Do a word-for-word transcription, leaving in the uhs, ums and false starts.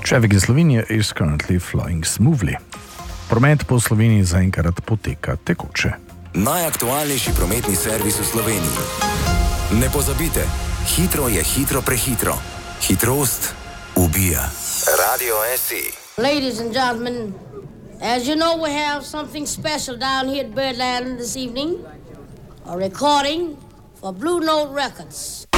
Traffic in Slovenia is currently flowing smoothly. Promet po Sloveniji zaenkrat poteka tekoče. Najaktualnejši prometni servis v Sloveniji. Ne pozabite, hitro je hitro prehitro. Hitrost ubija. Radio S I. Ladies and gentlemen, as you know, we have something special down here at Birdland this evening. A recording for Blue Note Records.